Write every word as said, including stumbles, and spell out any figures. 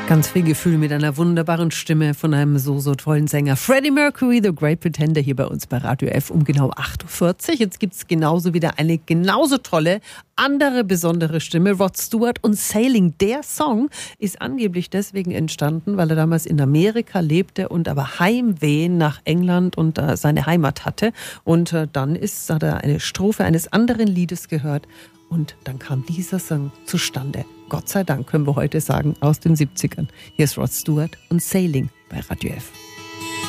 Ganz viel Gefühl mit einer wunderbaren Stimme von einem so, so tollen Sänger. Freddie Mercury, The Great Pretender, hier bei uns bei Radio F um genau acht Uhr vierzig. Jetzt gibt es genauso wieder eine genauso tolle, andere besondere Stimme, Rod Stewart und Sailing. Der Song ist angeblich deswegen entstanden, weil er damals in Amerika lebte und aber Heimweh nach England und äh, seine Heimat hatte. Und äh, dann ist, hat er eine Strophe eines anderen Liedes gehört und dann kam dieser Song zustande. Gott sei Dank können wir heute sagen, aus den siebzigern. Hier ist Rod Stewart und Sailing bei Radio F.